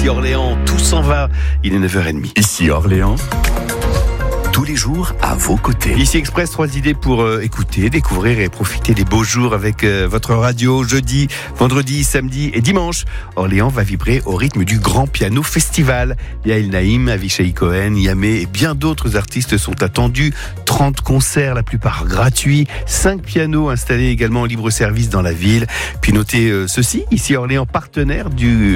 Ici Orléans, tout s'en va. Il est 9h30. Ici Orléans, tous les jours à vos côtés. Ici Express, 3 idées pour écouter, découvrir et profiter des beaux jours avec votre radio. Jeudi, vendredi, samedi et dimanche, Orléans va vibrer au rythme du Grand Piano Festival. Yael Naïm, Avishai Cohen, Yamé et bien d'autres artistes sont attendus. 30 concerts, la plupart gratuits. 5 pianos installés également en libre service dans la ville. Puis notez ceci, ici Orléans, partenaire du